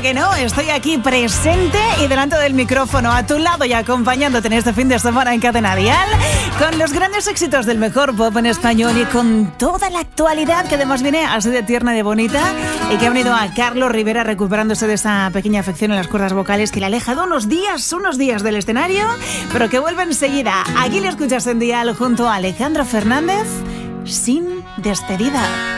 que no? Estoy aquí presente y delante del micrófono, a tu lado y acompañándote en este fin de semana en Cadena Dial, con los grandes éxitos del mejor pop en español y con toda la actualidad que además viene así de tierna y de bonita, y que ha venido a Carlos Rivera recuperándose de esa pequeña afección en las cuerdas vocales que le ha alejado unos días del escenario, pero que vuelve enseguida. Aquí le escuchas en Dial junto a Alejandro Fernández, Sin Despedida.